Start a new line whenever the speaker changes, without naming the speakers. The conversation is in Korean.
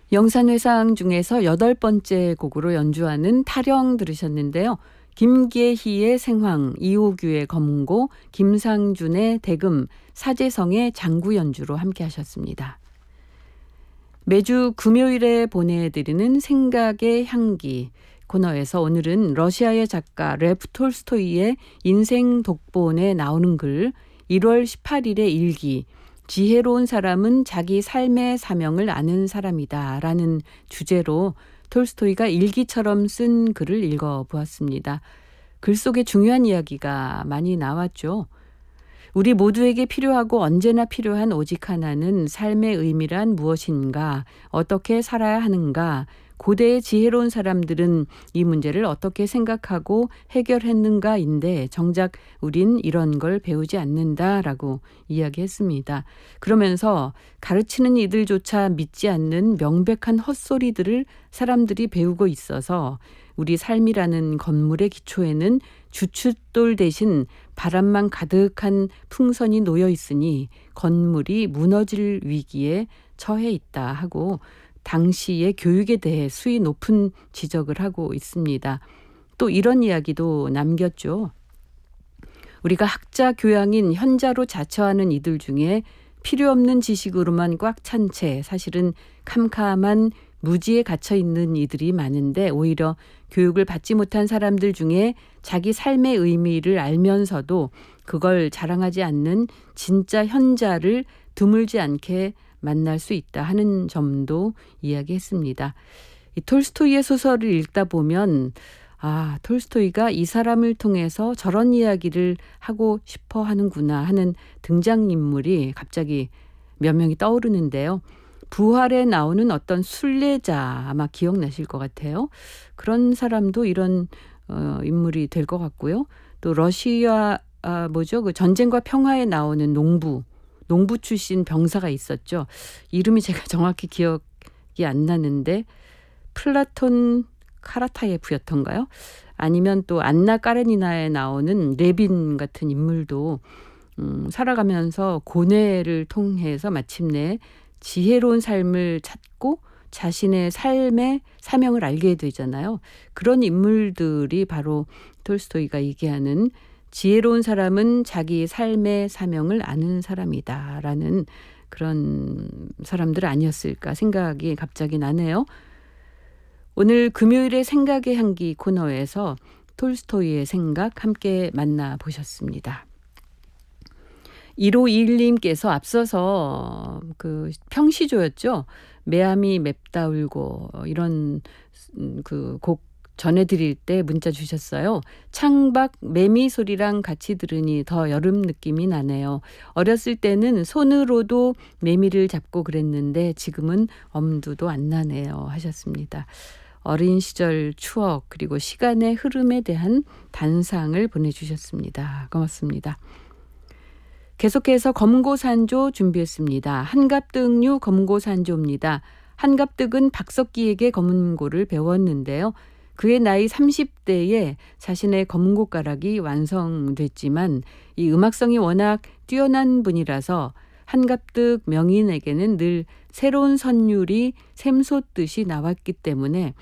영산회상 중에서 8번째 곡으로 연주하는 타령 들으셨는데요. 김계희의 생황, 이호규의 검은고, 김상준의 대금, 사재성의 장구 연주로 함께 하셨습니다. 매주 금요일에 보내드리는 생각의 향기 코너에서 오늘은 러시아의 작가 레프 톨스토이의 인생 독본에 나오는 글 1월 18일의 일기 지혜로운 사람은 자기 삶의 사명을 아는 사람이다 라는 주제로 톨스토이가 일기처럼 쓴 글을 읽어보았습니다. 글 속에 중요한 이야기가 많이 나왔죠. 우리 모두에게 필요하고 언제나 필요한 오직 하나는 삶의 의미란 무엇인가, 어떻게 살아야 하는가, 고대의 지혜로운 사람들은 이 문제를 어떻게 생각하고 해결했는가인데 정작 우린 이런 걸 배우지 않는다라고 이야기했습니다. 그러면서 가르치는 이들조차 믿지 않는 명백한 헛소리들을 사람들이 배우고 있어서 우리 삶이라는 건물의 기초에는 주춧돌 대신 바람만 가득한 풍선이 놓여 있으니 건물이 무너질 위기에 처해 있다 하고 당시의 교육에 대해 수위 높은 지적을 하고 있습니다. 또 이런 이야기도 남겼죠. 우리가 학자 교양인 현자로 자처하는 이들 중에 필요 없는 지식으로만 꽉 찬 채 사실은 캄캄한 무지에 갇혀 있는 이들이 많은데 오히려 교육을 받지 못한 사람들 중에 자기 삶의 의미를 알면서도 그걸 자랑하지 않는 진짜 현자를 드물지 않게 만날 수 있다 하는 점도 이야기했습니다. 이 톨스토이의 소설을 읽다 보면 톨스토이가 이 사람을 통해서 저런 이야기를 하고 싶어 하는구나 하는 등장인물이 갑자기 몇 명이 떠오르는데요. 부활에 나오는 어떤 순례자 아마 기억나실 것 같아요. 그런 사람도 이런 인물이 될 것 같고요. 또 러시아 그 전쟁과 평화에 나오는 농부 출신 병사가 있었죠. 이름이 제가 정확히 기억이 안 나는데 플라톤 카라타예프였던가요? 아니면 또 안나 까레니나에 나오는 레빈 같은 인물도 살아가면서 고뇌를 통해서 마침내 지혜로운 삶을 찾고 자신의 삶의 사명을 알게 되잖아요. 그런 인물들이 바로 톨스토이가 얘기하는 지혜로운 사람은 자기 삶의 사명을 아는 사람이다 라는 그런 사람들 아니었을까 생각이 갑자기 나네요. 오늘 금요일의 생각의 향기 코너에서 톨스토이의 생각 함께 만나보셨습니다. 1521님께서 앞서서 그 평시조였죠. 매암이 맵다 울고 이런 그 곡 전해드릴 때 문자 주셨어요. 창밖 매미 소리랑 같이 들으니 더 여름 느낌이 나네요. 어렸을 때는 손으로도 매미를 잡고 그랬는데 지금은 엄두도 안 나네요 하셨습니다. 어린 시절 추억 그리고 시간의 흐름에 대한 단상을 보내주셨습니다. 고맙습니다. 계속해서 검고산조 준비했습니다. 한갑득류 검고산조입니다. 한갑득은 박석기에게 검은고를 배웠는데요. 그의 나이 30대에 자신의 검은고가락이 완성됐지만 이 음악성이 워낙 뛰어난 분이라서 한갑득 명인에게는 늘 새로운 선율이 샘솟듯이 나왔기 때문에